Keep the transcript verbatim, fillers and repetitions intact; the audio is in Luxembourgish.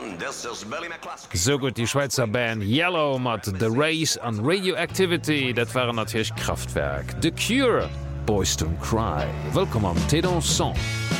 So gut die Schweizer Band Yellow mat The Race an Radioactivity, dat waren natürlich Kraftwerk. The Cure, Boys Don't Cry. Willkommen am Tédon Song.